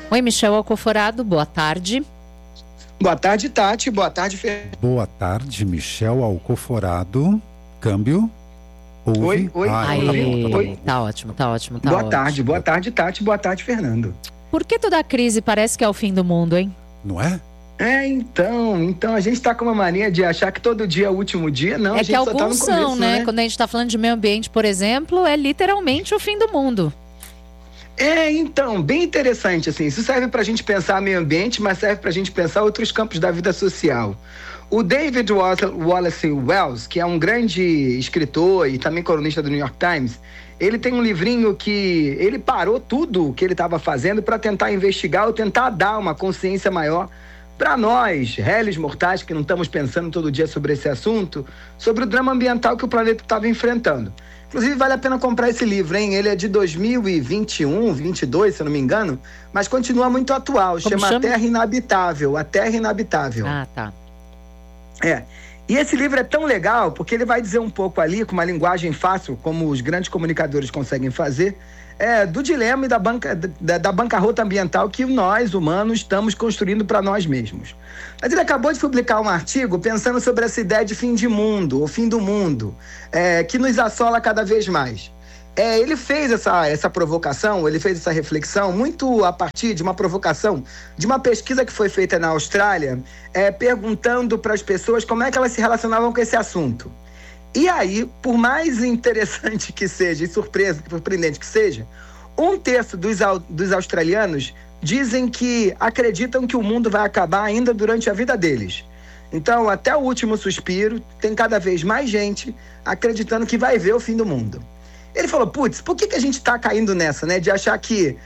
Oi, Michel Alcoforado, boa tarde. Boa tarde, Tati. Boa tarde, Fer. Boa tarde, Michel Alcoforado. Câmbio. Ouve? Oi. Oi. Tá ótimo. Boa tarde, Tati. Boa tarde, Fernando. Por que toda a crise parece que é o fim do mundo, hein? Não é? Então a gente tá com uma mania de achar que todo dia é o último dia, não, É a gente que só alguns tá no começo, são, né? Quando a gente tá falando de meio ambiente, por exemplo, é literalmente o fim do mundo. Então, bem interessante, assim, isso serve pra gente pensar meio ambiente, mas serve pra gente pensar outros campos da vida social. O David Wallace Wells, que é um grande escritor e também colunista do New York Times, ele tem um livrinho que ele parou tudo o que ele estava fazendo para tentar investigar ou tentar dar uma consciência maior para nós, réis mortais, que não estamos pensando todo dia sobre esse assunto, sobre o drama ambiental que o planeta estava enfrentando. Inclusive, vale a pena comprar esse livro, hein? Ele é de 2021, 22, se eu não me engano, mas continua muito atual. Chama A Terra Inabitável. A Terra Inabitável. Ah, tá. E esse livro é tão legal porque ele vai dizer um pouco ali, com uma linguagem fácil, como os grandes comunicadores conseguem fazer, do dilema e da bancarrota ambiental que nós, humanos, estamos construindo para nós mesmos. Mas ele acabou de publicar um artigo pensando sobre essa ideia de fim de mundo, ou fim do mundo, que nos assola cada vez mais. Ele fez essa provocação, ele fez essa reflexão muito a partir de uma provocação, de uma pesquisa que foi feita na Austrália, perguntando para as pessoas como é que elas se relacionavam com esse assunto. E aí, por mais interessante que seja e surpreendente que seja, 1/3 dos australianos dizem que acreditam que o mundo vai acabar ainda durante a vida deles. Então, até o último suspiro, tem cada vez mais gente acreditando que vai ver o fim do mundo. Ele falou, por que a gente está caindo nessa, né? De achar que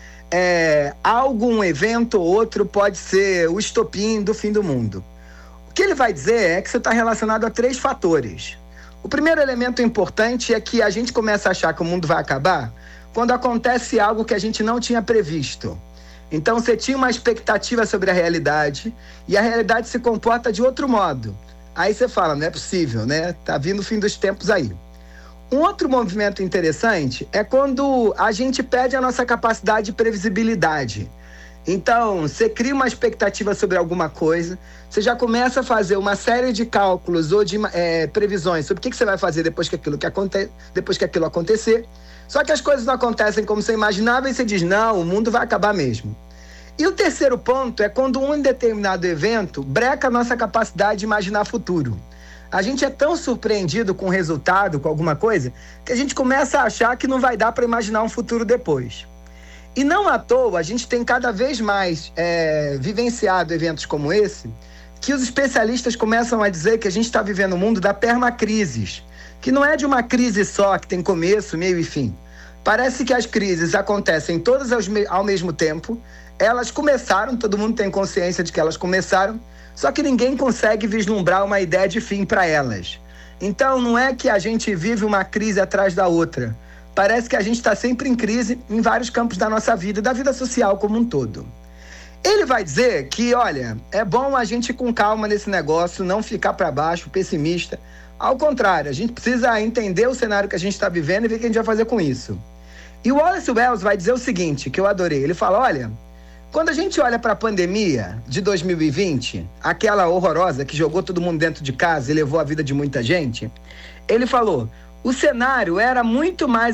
algum evento ou outro pode ser o estopim do fim do mundo. O que ele vai dizer é que isso está relacionado a 3 fatores. O primeiro elemento importante é que a gente começa a achar que o mundo vai acabar quando acontece algo que a gente não tinha previsto. Então, você tinha uma expectativa sobre a realidade e a realidade se comporta de outro modo. Aí você fala, não é possível, né? Tá vindo o fim dos tempos aí. Um outro movimento interessante é quando a gente perde a nossa capacidade de previsibilidade. Então, você cria uma expectativa sobre alguma coisa, você já começa a fazer uma série de cálculos ou de previsões sobre o que você vai fazer depois que aquilo acontecer. Só que as coisas não acontecem como você imaginava e você diz, não, o mundo vai acabar mesmo. E o terceiro ponto é quando um determinado evento breca a nossa capacidade de imaginar futuro. A gente é tão surpreendido com o resultado, com alguma coisa, que a gente começa a achar que não vai dar para imaginar um futuro depois. E não à toa, a gente tem cada vez mais vivenciado eventos como esse, que os especialistas começam a dizer que a gente está vivendo um mundo da permacrises, que não é de uma crise só, que tem começo, meio e fim. Parece que as crises acontecem todas ao mesmo tempo, elas começaram, todo mundo tem consciência de que elas começaram, só que ninguém consegue vislumbrar uma ideia de fim para elas. Então, não é que a gente vive uma crise atrás da outra. Parece que a gente está sempre em crise em vários campos da nossa vida e da vida social como um todo. Ele vai dizer que, olha, é bom a gente ir com calma nesse negócio, não ficar para baixo, pessimista. Ao contrário, a gente precisa entender o cenário que a gente está vivendo e ver o que a gente vai fazer com isso. E o Wallace Wells vai dizer o seguinte, que eu adorei. Ele fala, olha, quando a gente olha para a pandemia de 2020, aquela horrorosa que jogou todo mundo dentro de casa e levou a vida de muita gente, ele falou, o cenário era muito mais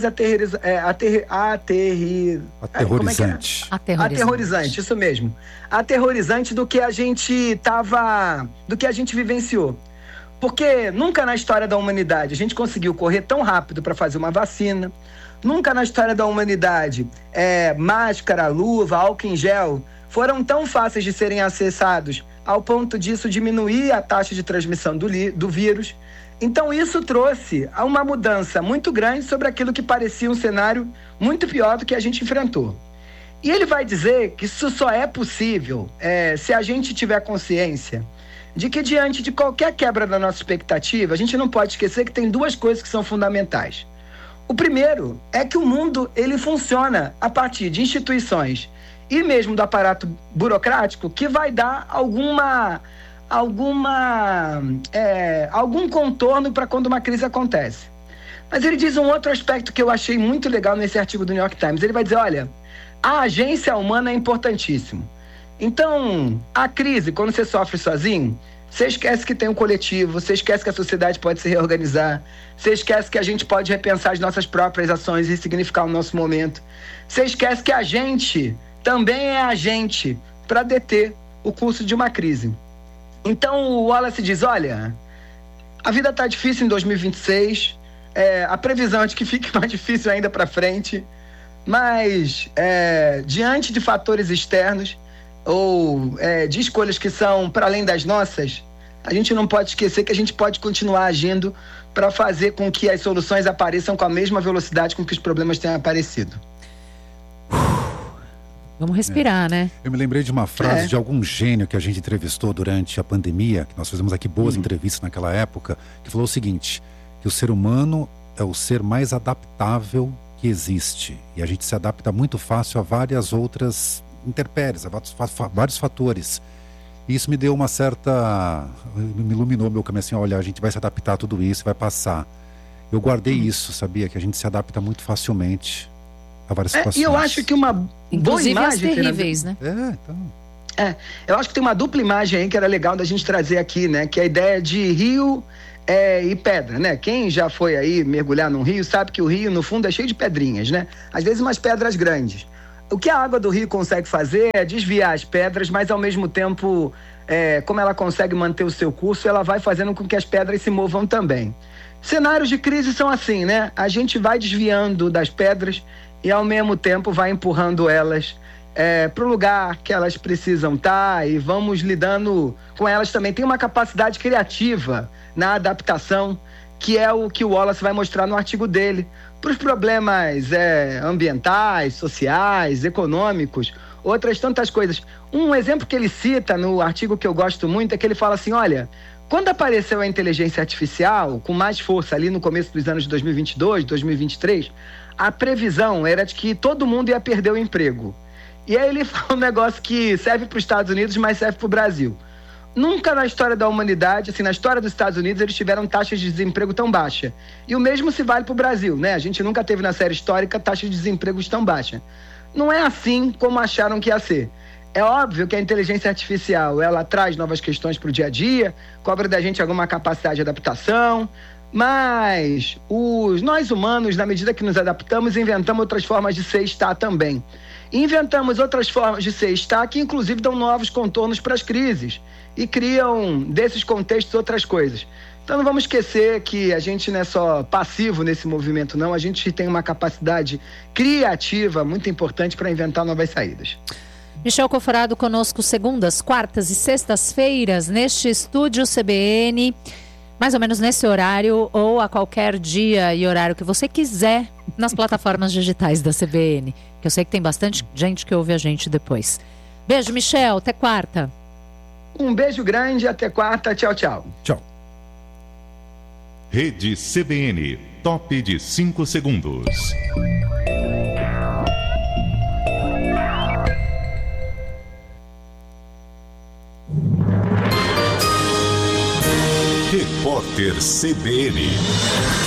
aterrorizante. Aterrorizante, isso mesmo. Aterrorizante do que a gente vivenciou. Porque nunca na história da humanidade a gente conseguiu correr tão rápido para fazer uma vacina. Nunca na história da humanidade máscara, luva, álcool em gel foram tão fáceis de serem acessados ao ponto disso diminuir a taxa de transmissão do vírus. Então isso trouxe a uma mudança muito grande sobre aquilo que parecia um cenário muito pior do que a gente enfrentou. E ele vai dizer que isso só é possível se a gente tiver consciência de que diante de qualquer quebra da nossa expectativa, a gente não pode esquecer que tem 2 coisas que são fundamentais. O primeiro é que o mundo ele funciona a partir de instituições e mesmo do aparato burocrático que vai dar algum contorno para quando uma crise acontece. Mas ele diz um outro aspecto que eu achei muito legal nesse artigo do New York Times. Ele vai dizer, olha, A agência humana é importantíssimo. Então, a crise, quando você sofre sozinho, você esquece que tem um coletivo, você esquece que a sociedade pode se reorganizar, você esquece que a gente pode repensar as nossas próprias ações e significar o nosso momento. Você esquece que a gente também é agente para deter o curso de uma crise. Então, o Wallace diz, olha, a vida está difícil em 2026, a previsão é de que fique mais difícil ainda para frente, mas diante de fatores externos ou de escolhas que são para além das nossas, a gente não pode esquecer que a gente pode continuar agindo para fazer com que as soluções apareçam com a mesma velocidade com que os problemas têm aparecido. Vamos respirar, né? Eu me lembrei de uma frase de algum gênio que a gente entrevistou durante a pandemia, que nós fizemos aqui boas entrevistas naquela época, que falou o seguinte, que o ser humano é o ser mais adaptável que existe. E a gente se adapta muito fácil a várias outras intempéries, a vários fatores. E isso me deu uma certa... me iluminou meu caminho assim, olha, a gente vai se adaptar a tudo isso, vai passar. Eu guardei isso, sabia? Que a gente se adapta muito facilmente a várias situações. E eu acho que uma boa imagem... as terríveis, né? Eu acho que tem uma dupla imagem aí que era legal da gente trazer aqui, né? Que é a ideia de rio e pedra, né? Quem já foi aí mergulhar num rio sabe que o rio, no fundo, é cheio de pedrinhas, né? Às vezes umas pedras grandes. O que a água do rio consegue fazer é desviar as pedras, mas ao mesmo tempo, como ela consegue manter o seu curso, ela vai fazendo com que as pedras se movam também. Cenários de crise são assim, né? A gente vai desviando das pedras e ao mesmo tempo vai empurrando elas para o lugar que elas precisam estar e vamos lidando com elas também. Tem uma capacidade criativa na adaptação, que é o que o Wallace vai mostrar no artigo dele, para os problemas ambientais, sociais, econômicos, outras tantas coisas. Um exemplo que ele cita no artigo que eu gosto muito é que ele fala assim, olha, quando apareceu a inteligência artificial, com mais força ali no começo dos anos de 2022, 2023, a previsão era de que todo mundo ia perder o emprego. E aí ele fala um negócio que serve para os Estados Unidos, mas serve para o Brasil. Nunca na história da humanidade, assim, na história dos Estados Unidos, eles tiveram taxas de desemprego tão baixa. E o mesmo se vale para o Brasil, né? A gente nunca teve na série histórica taxa de desemprego tão baixa. Não é assim como acharam que ia ser. É óbvio que a inteligência artificial, ela traz novas questões para o dia a dia, cobra da gente alguma capacidade de adaptação, mas nós humanos, na medida que nos adaptamos, inventamos outras formas de ser e estar também. E inventamos outras formas de ser e estar que, inclusive, dão novos contornos para as crises e criam, desses contextos, outras coisas. Então, não vamos esquecer que a gente não é só passivo nesse movimento, não. A gente tem uma capacidade criativa muito importante para inventar novas saídas. Michel Alcoforado conosco segundas, quartas e sextas-feiras neste estúdio CBN, mais ou menos nesse horário ou a qualquer dia e horário que você quiser nas plataformas digitais da CBN, que eu sei que tem bastante gente que ouve a gente depois. Beijo, Michel, até quarta. Um beijo grande, até quarta, tchau, tchau. Tchau. Rede CBN, top de 5 segundos. Repórter CBN.